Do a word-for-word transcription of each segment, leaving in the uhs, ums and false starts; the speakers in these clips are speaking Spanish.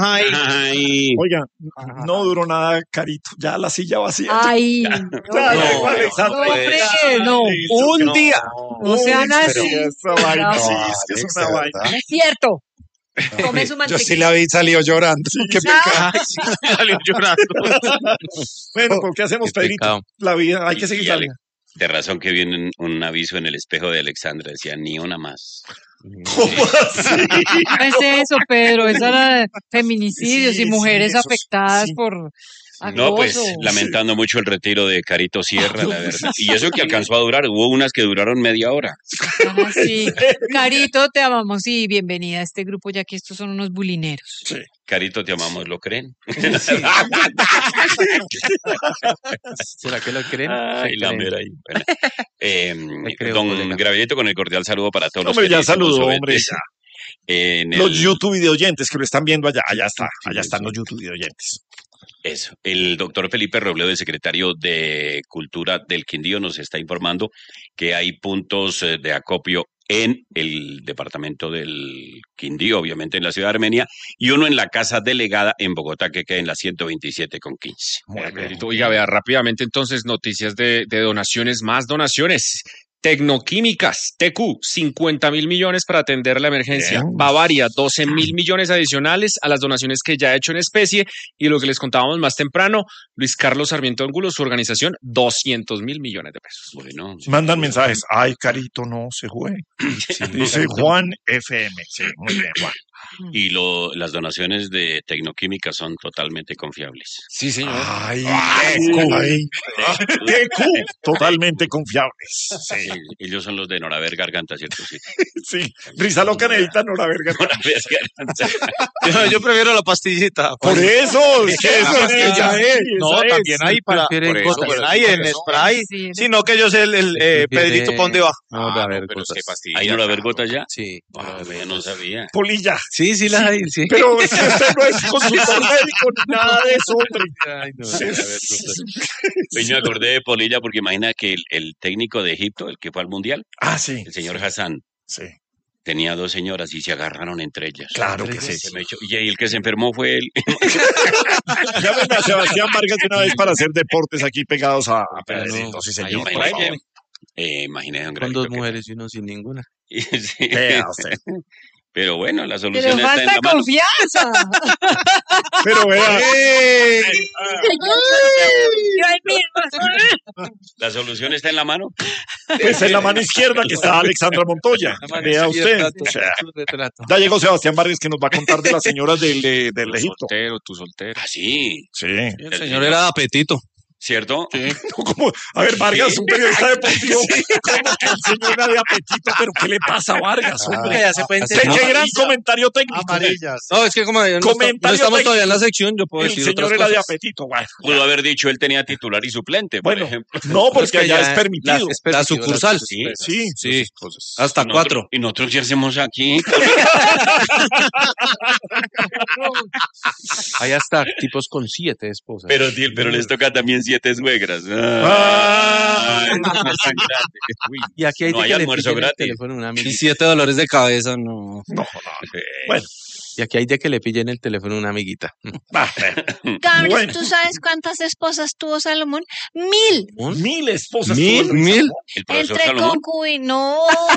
Ay, Ay. Oiga, no duró nada, Carito. Ya la silla vacía. Ay, Ya, no, ya, no, Alexandra. no, hombre, no. un No, día. No sean Uy, así. sí, esa vaina, sí, No, es que es Alex, una de vaina. verdad. No es cierto. Tome su Yo mantequilla. sí la vi, salió llorando. Qué Ah, pecado. Salió llorando. Bueno, ¿por qué hacemos, Qué Pedrito? pecado. La vida, hay que Y- seguir y la Ale- vida. De razón que viene un, un aviso en el espejo de Alexandra, decía ni una más. ¿Cómo así? no es eso, Pedro. Esa era feminicidios Sí, y mujeres sí, eso sí, afectadas sí. por No, pues acoso. lamentando mucho el retiro de Carito Sierra, Ah, la no, verdad. Y eso que alcanzó a durar, hubo unas que duraron media hora. Ah, sí. Carito, te amamos y bienvenida a este grupo, ya que estos son unos bulineros. Sí. Carito, te amamos, ¿lo creen? ¿Será que lo creen? Ay, Se la creen. mera ahí. Bueno, eh, Le creo, don colega. Gravillito, con el cordial saludo para todos Hombre, los ya queridísimos saludó, hombre, oyentes. ya. En Los el- YouTube video oyentes que lo están viendo allá, allá está, Sí, allá sí, están sí. los YouTube video oyentes. Eso, el doctor Felipe Robledo, el secretario de Cultura del Quindío, nos está informando que hay puntos eh, de acopio en el departamento del Quindío, obviamente en la ciudad de Armenia, y uno en la casa delegada en Bogotá, que queda en la ciento veintisiete con quince. Muy bien. Oiga, vea, rápidamente entonces noticias de, de donaciones, más donaciones. Tecnoquímicas, T Q, cincuenta mil millones para atender la emergencia. Bien. Bavaria, doce mil millones adicionales a las donaciones que ya ha hecho en especie. Y lo que les contábamos más temprano, Luis Carlos Sarmiento Ángulo, su organización, doscientos mil millones de pesos. Bueno, Mandan mensajes. Ay, Carito, no se juegue. Dice Juan F M. Sí, muy bien, Juan. y lo, las donaciones de Tecnoquímica son totalmente confiables. Sí, señor. Ay, Ay, T Q. T Q. Totalmente confiables. Sí, Sí, ellos son los de Noraver Garganta, ¿cierto? Sí. sí. Risa loca necesita Nora Verga. Noraver Garganta. Yo, yo prefiero la pastillita. Por eso, es que eso es que ya es. No, esa es. también hay para. Prefiere Por eso, gotas. también hay en spray. Sí, Sino que yo sé el, el eh, Pedrito, ¿pa' dónde va? No, Ah, a ver, no, pero gotas. es que pastilla. ¿Hay Noraver Gotas ya? Sí. Ah, yo no sabía. Polilla. Sí, sí, las hay, sí. Pero es que usted no es consultor médico ni nada de eso, hombre. Ay, no, Sí. a ver, gotas. Pues me acordé de Polilla porque imagina que el, el técnico de Egipto, el que fue al Mundial, Ah, sí. el señor Hassan, Sí, tenía dos señoras y se agarraron entre ellas. claro que sí. Se me echó- y el que se enfermó fue él. Llamen a Sebastián Vargas de una vez para hacer deportes aquí pegados a, a Pedrito, no. sí Ahí señor. está. por favor. Eh, imagínate un Con granito dos que- mujeres y uno sin ninguna. Sí. Vea usted. Pero bueno, la Pero solución está en falta la mano. confianza. Pero vea, Yo ahí mismo. La solución está en la mano. pues en la mano izquierda que está Alexandra Montoya. Vea usted. O sea, ya llegó Sebastián Vargas que nos va a contar de las señoras del, de- del Tu Egipto. soltero, tu soltero. Ah, sí, Sí. El señor era de apetito. ¿cierto? ¿Cómo? A ver, Vargas, un periodista deportivo. ¿Cómo que el señor era de apetito? ¿Pero qué le pasa a Vargas, hombre? ya se puede Qué, qué gran comentario técnico. Amarillas. No, es que como no, no, Comentario no estamos técnico. todavía en la sección, yo puedo El decir señor otras era de cosas. apetito. Bueno, Pudo haber dicho él tenía titular y suplente, por Bueno, ejemplo. no, porque Es que allá ya es permitido. La, la sucursal. Sí, Sí, Sí, pues, hasta Y nosotros- cuatro. Y nosotros ya hacemos aquí. Hay hasta tipos con siete esposas. Pero, tío, pero les toca también siete suegras. Ah. Ay, no es tan grande. Uy, Y aquí hay no de hay que le almuerzo pillen el gratis. teléfono a una Y amiguita. siete dolores de cabeza, no. no, eh, Bueno. Y aquí hay de que le pillen el teléfono a una amiguita. ah, Carlos, Bueno. ¿tú sabes cuántas esposas tuvo Salomón? Mil. mil esposas. Mil, tuvo el mil. El profesor Entre Salomón. concubinos. No.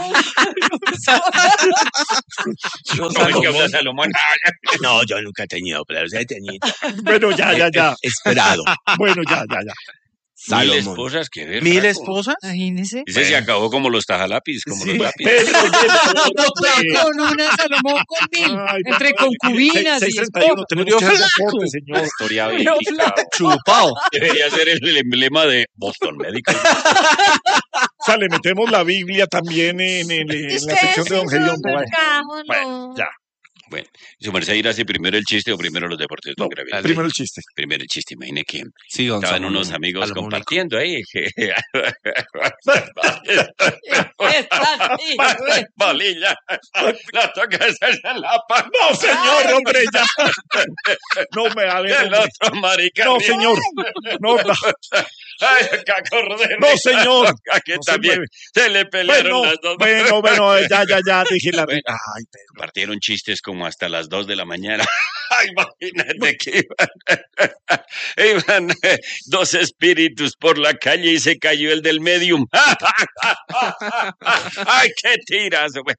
No, es que habla Salomón. No, yo nunca he tenido, pero he tenido. Bueno, ya, ya, ya. Esperado. Bueno, ya, ya, ya. Mil Salomón. esposas, qué ver. ¿Mil esposas? Imagínese. Ese se acabó como los tajalapis, como los lápiz. Pedro, Pedro, Con una Salomón con mil. Ay, Entre bueno, concubinas y seis sesenta y uno, esposas. tenemos que hacer deporte, señor. Historia Pero verídica. Chupao. Debería ser el, el emblema de Boston Medical. O sea, le metemos la Biblia también en, en- en la Ustedes sección de Don sí son Gediondo. del Bueno, carajo, bueno, no. ya. Bueno, su merced irá si primero el chiste o primero los deportes. No, Don Gravillito? primero el chiste. Primero el chiste, imagine que Sí, don estaban Salomón. unos amigos Salomón. compartiendo ahí. Bolilla, la toca hacer la pa- No, señor, hombre, ya. No me el alejo. otro marica. No, mira. señor. No, no. Ay, acá Cordero. No, señor. Acá No se también mueve. se, le pelearon Bueno, las dos. bueno, bueno, ya, ya, ya, dije la... Bueno. Ay, Pedro. Partieron chistes como hasta las dos de la mañana. Ay, imagínate que iban, iban eh, dos espíritus por la calle y se cayó el del medium. Ay, qué tirazo, güey.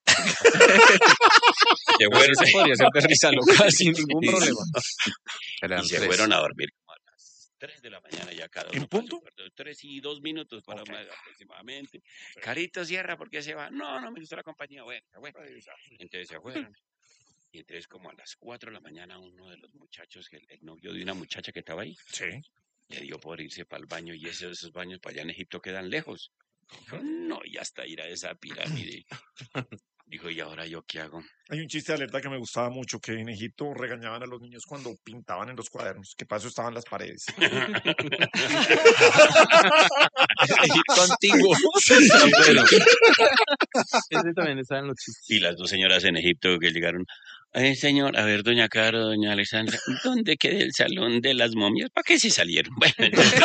Se fueron, Se podría hacer de risa loca sin ningún Sí. problema. y se fueron a dormir como a las tres de la mañana ya cada uno. ¿En punto? Tres y dos minutos para Ok. más aproximadamente. Carito cierra porque se va. No, no me gusta la compañía. Bueno, bueno. Entonces se fueron. Y entonces como a las cuatro de la mañana uno de los muchachos, el, el novio de una muchacha que estaba ahí, Sí. le dio por irse para el baño y esos, esos baños para allá en Egipto quedan lejos. Dijo, no, y hasta ir a esa pirámide. Dijo, ¿y ahora yo qué hago? Hay un chiste de alerta que me gustaba mucho, que en Egipto regañaban a los niños cuando pintaban en los cuadernos, que para eso estaban las paredes. Egipto antiguo. Bueno, ese también está en los chistes. Y las dos señoras en Egipto que llegaron, ay, señor, a ver, doña Caro, doña Alexandra, ¿dónde queda el salón de las momias? ¿Para qué se salieron? Bueno, entonces,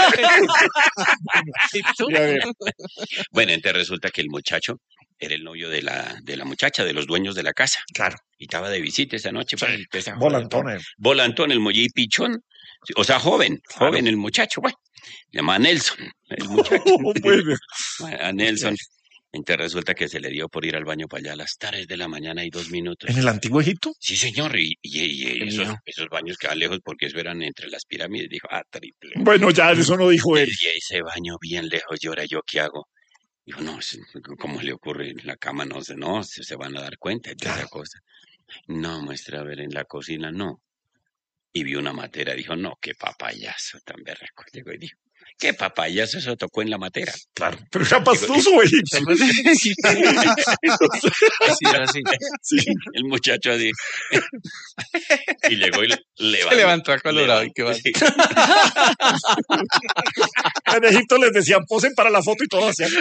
Y a ver, bueno, entonces resulta que el muchacho era el novio de la, de la muchacha, de los dueños de la casa. claro, Y estaba de visita esa noche. Sí. Para empezar a joder, volantón. eh. Volantón, el mollí pichón. O sea, joven, Claro. joven el muchacho. Bueno, se llama Nelson, el muchacho. Bueno, A Nelson. Entonces resulta que se le dio por ir al baño para allá a las tres de la mañana y dos minutos. ¿en el antiguo Egipto? Sí, señor. Y, y- y Qué esos, miedo. esos baños quedan lejos porque eso eran entre las pirámides. Dijo, ah, triple. Bueno, ya, eso no dijo él. Y ese baño bien lejos. Y ahora, ¿yo qué hago? Dijo, no, es- ¿cómo le ocurre? En la cama no se, no, se, se van a dar cuenta de esa Claro. cosa. No, muestra, a ver, en la cocina no. Y vio una matera. Dijo, no, qué papayazo tan berraco. Llegó y dijo, qué papayazo, eso tocó en la matera. Claro, pero era pastoso o egipcio. Así era así. Sí. El muchacho así. Y llegó y le- levantó. Se levantó acalorado y qué va. Sí. En Egipto les decían, posen para la foto y todo hacían.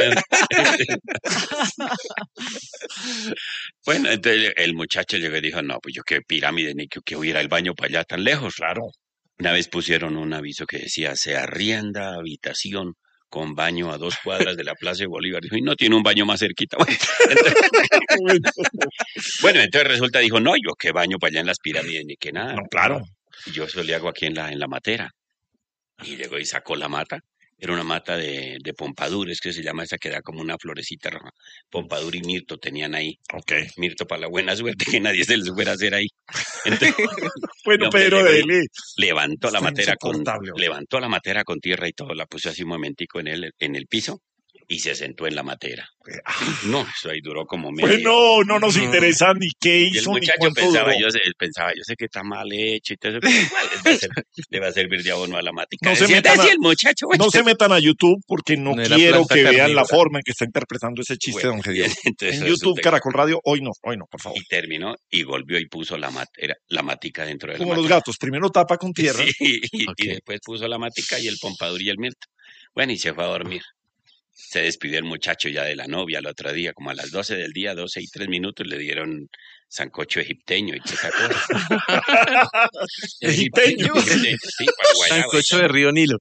Bueno, entonces el muchacho llegó y dijo, no, pues yo qué pirámide, ni que, que voy a ir al baño para allá tan lejos. Claro. Una vez pusieron un aviso que decía, se arrienda habitación con baño a dos cuadras de la Plaza de Bolívar. Dijo, y no tiene un baño más cerquita. Bueno, entonces, bueno, entonces resulta, dijo, no, yo qué baño para allá en las pirámides, ni que nada. No, claro. Yo eso le hago aquí en la, en la matera. Y llegó y sacó la mata. Era una mata de, de pompadour, es que se llama esa que da como una florecita roja. Pompadour y mirto tenían ahí. Ok. Mirto para la buena suerte que nadie se les fuera a hacer ahí. Entonces, Bueno, No, Pedro, pero- dele. levantó la Está matera con insoportable, hombre. levantó la matera con tierra y todo, la puso así un momentico en el, en el piso y se sentó en la matera. No, eso ahí duró como medio. Bueno, no nos No. interesa ni qué Y el hizo ni muchacho cuánto pensaba, duró. yo sé, él pensaba, yo sé que está mal hecho y todo eso, pero igual le va a ser- le va a servir de abono a la matica. No se Decía, metan a- "Decía el muchacho, güey". No se metan a YouTube porque no, No era quiero planta que vean la carnívora. forma en que está interpretando ese chiste, Bueno, don Gediondo. entonces En resulta YouTube, que- Caracol Radio, hoy no, hoy no, por favor. Y terminó y volvió y puso la, matera, la matica dentro de la Como los matera. gatos, primero tapa con tierra. Sí, y, Ok. y después puso la matica y el pompadour y el mirto. Bueno, y se fue a dormir. Se despidió el muchacho ya de la novia el otro día, como a las doce del día, doce y tres minutos, le dieron sancocho egipteño y toda esa cosa. Egipteño. Sí, para guayaba. Sancocho de Río Nilo.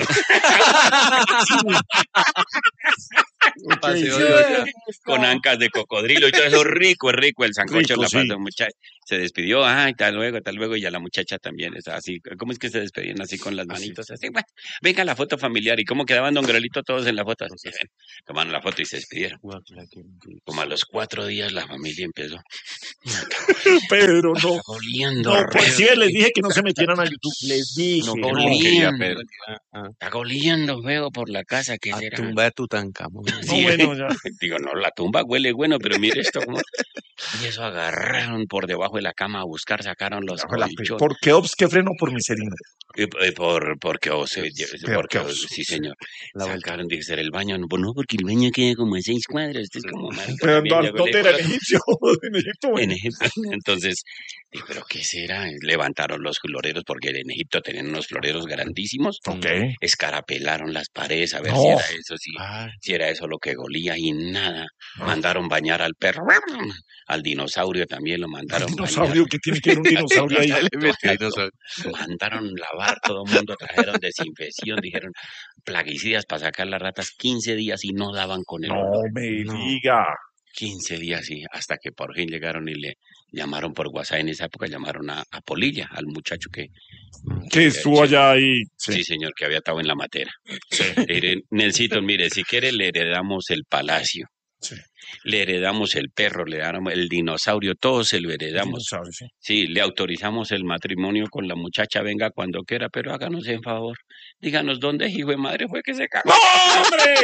Paseo de olla. Con ancas de cocodrilo y todo eso rico, es rico el sancocho. Rico, la sí. pasó muchacho. Se despidió, ay, hasta luego, hasta luego, y a la muchacha también, es así. ¿Cómo es que se despedían así con las Así. manitos? Así, bueno, venga la foto familiar. ¿Y cómo quedaban don Grelito todos en la foto? Así, ven, tomaron la foto y se despidieron. Como a los cuatro días la familia empezó. Pedro, no. Está oliendo, No, pues re- sí, les dije que no se metieran a YouTube. Les dije. No, no. no no. quería Pedro. está oliendo feo por la casa. ¿Qué A será? tumba de Tutankamón. No, Sí. bueno, ya. Digo, no, la tumba huele bueno, pero mire esto. ¿Cómo? Y eso agarraron por debajo de la cama a buscar, sacaron los Bajo la pe- colchones. ¿Por qué Ops que freno por miserino? Eh, eh, por, porque os, eh, Peor porque que os- os. sí señor, La vuelta. sacaron de ser el baño, no, no, porque el baño queda como a seis cuadras, esto es como marica, Pero también, ¿dó- ya ¿dónde huele era el por- egipcio? En Egipto, en bueno. Egipto. Entonces, dije, pero ¿qué será? Levantaron los floreros, porque en Egipto tenían unos floreros grandísimos, Ok. escarapelaron las paredes a ver No. si era eso, si, Ay, si era eso lo que golía y nada. No. Mandaron bañar al perro, al dinosaurio también lo mandaron Dinosaurio, bañar. ¿qué tiene que ver un dinosaurio ahí? le metió dinosaurio. Mandaron lavar lavar, todo el mundo trajeron desinfección, dijeron plaguicidas para sacar las ratas, quince días y no daban con el No olor. me No. diga. quince días y hasta que por fin llegaron y le llamaron por WhatsApp. En esa época llamaron a, a Polilla, al muchacho que... Que estuvo allá ahí. Sí. Sí. señor, que había estado en la matera. Sí. Le diré, Nelsito, mire, si quiere le heredamos el palacio, Sí. le heredamos el perro, le heredamos el dinosaurio, todo se lo heredamos. Dinosaurio, sí. Sí, le autorizamos el matrimonio con la muchacha, venga cuando quiera, pero háganos en favor. Díganos dónde, hijo de madre, fue que se cagó. ¡No, hombre!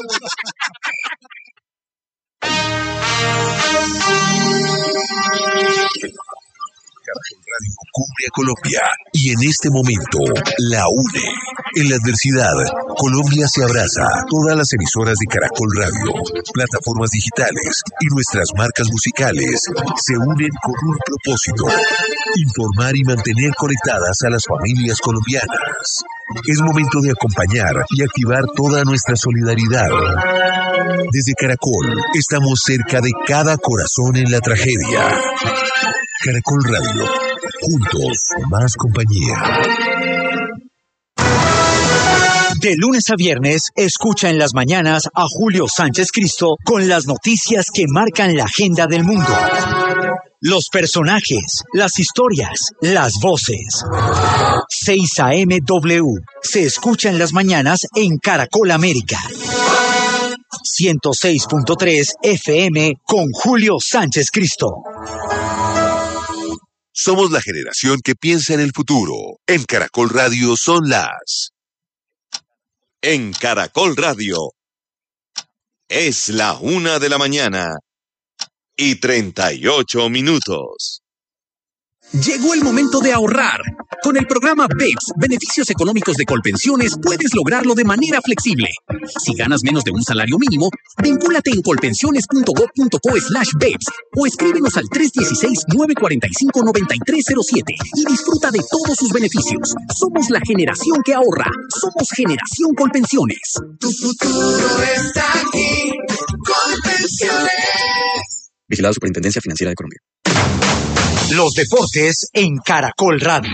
Radio cubre a Colombia y en este momento la une. En la adversidad, Colombia se abraza. Todas las emisoras de Caracol Radio, plataformas digitales y nuestras marcas musicales se unen con un propósito: informar y mantener conectadas a las familias colombianas. Es momento de acompañar y activar toda nuestra solidaridad. Desde Caracol, estamos cerca de cada corazón en la tragedia. Caracol Radio, juntos, más compañía. De lunes a viernes, escucha en las mañanas a Julio Sánchez Cristo con las noticias que marcan la agenda del mundo. Los personajes, las historias, las voces. seis A M W se escucha en las mañanas en Caracol América. ciento seis punto tres F M con Julio Sánchez Cristo. Somos la generación que piensa en el futuro. En Caracol Radio son las... En Caracol Radio es la una de la mañana y treinta y ocho minutos. Llegó el momento de ahorrar. Con el programa B E P S, Beneficios Económicos de Colpensiones, puedes lograrlo de manera flexible. Si ganas menos de un salario mínimo, vincúlate en colpensiones punto gob punto co slash B E P S o escríbenos al tres uno seis, nueve cuatro cinco, nueve tres cero siete y disfruta de todos sus beneficios. Somos la generación que ahorra. Somos Generación Colpensiones. Tu futuro está aquí. Colpensiones. Vigilado Superintendencia Financiera de Colombia. Los deportes en Caracol Radio.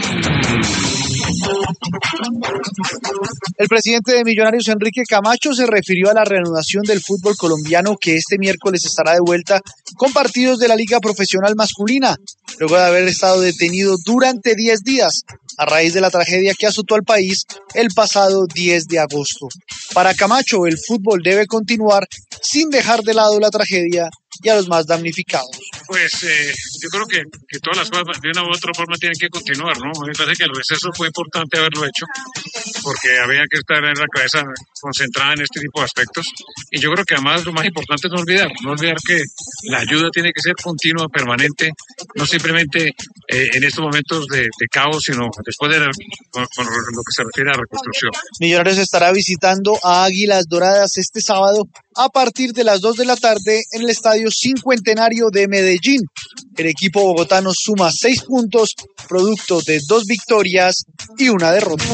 El presidente de Millonarios, Enrique Camacho, se refirió a la reanudación del fútbol colombiano que este miércoles estará de vuelta con partidos de la Liga Profesional Masculina, luego de haber estado detenido durante diez días a raíz de la tragedia que azotó al país el pasado diez de agosto. Para Camacho, el fútbol debe continuar sin dejar de lado la tragedia y a los más damnificados. Pues eh, yo creo que, que todas las cosas de una u otra forma tienen que continuar, ¿no? Me parece que el receso fue importante haberlo hecho porque había que estar en la cabeza concentrada en este tipo de aspectos y yo creo que además lo más importante es no olvidar, no olvidar que la ayuda tiene que ser continua, permanente, no simplemente eh, en estos momentos de, de caos, sino después de la, con, con lo que se refiere a la reconstrucción. Millonarios estará visitando a Águilas Doradas este sábado a partir de las dos de la tarde en el Estadio Cincuentenario de Medellín. El equipo bogotano suma seis puntos, producto de dos victorias y una derrota.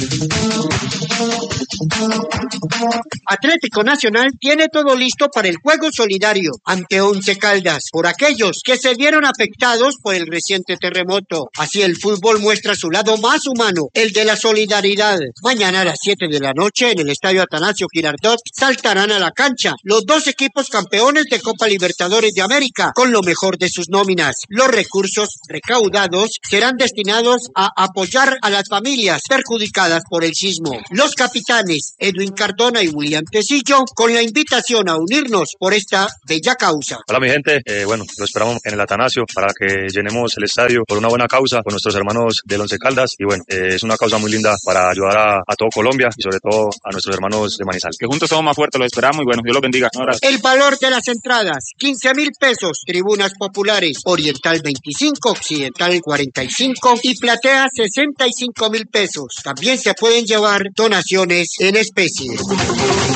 Atlético Nacional tiene todo listo para el juego solidario ante Once Caldas por aquellos que se vieron afectados por el reciente terremoto. Así el fútbol muestra su lado más humano, el de la solidaridad. Mañana a las siete de la noche en el Estadio Atanasio Girardot saltarán a la cancha los dos equipos campeones de Copa Libertadores de América con lo mejor de sus nóminas. Los recursos recaudados serán destinados a apoyar a las familias perjudicadas por el sismo. Los capitanes Edwin Cardona y William Tecillo con la invitación a unirnos por esta bella causa. Hola mi gente, eh, bueno, lo esperamos en el Atanasio para que llenemos el estadio por una buena causa con nuestros hermanos del Once Caldas y bueno, eh, es una causa muy linda para ayudar a, a todo Colombia y sobre todo a nuestros hermanos de Manizales. Que juntos somos más fuertes, lo esperamos y bueno, Dios los bendiga. No, el valor de las entradas, quince mil pesos, tribunas populares, Oriental veinticinco, Occidental cuarenta y cinco y Platea sesenta y cinco mil pesos. También se pueden llevar donaciones en especie.